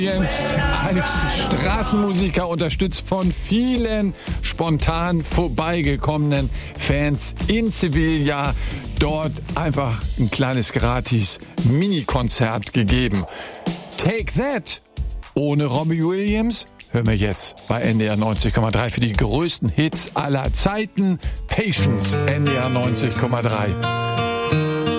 Williams als Straßenmusiker, unterstützt von vielen spontan vorbeigekommenen Fans in Sevilla, dort einfach ein kleines gratis Mini-Konzert gegeben. Take That ohne Robbie Williams hören wir jetzt bei NDR 90,3 für die größten Hits aller Zeiten. Patience, NDR 90,3.